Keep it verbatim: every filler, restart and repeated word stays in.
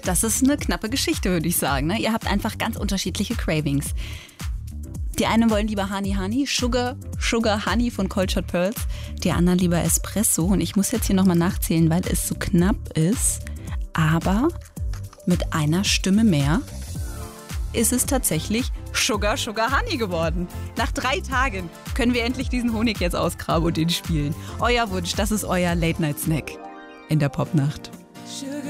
Das ist eine knappe Geschichte, würde ich sagen. Ne? Ihr habt einfach ganz unterschiedliche Cravings. Die einen wollen lieber Honey Honey, Sugar, Sugar Honey von Cold Shot Pearls. Die anderen lieber Espresso. Und ich muss jetzt hier nochmal nachzählen, weil es so knapp ist. Aber mit einer Stimme mehr ist es tatsächlich Sugar, Sugar Honey geworden. Nach drei Tagen können wir endlich diesen Honig jetzt ausgraben und ihn spielen. Euer Wunsch, das ist euer Late-Night-Snack in der Popnacht.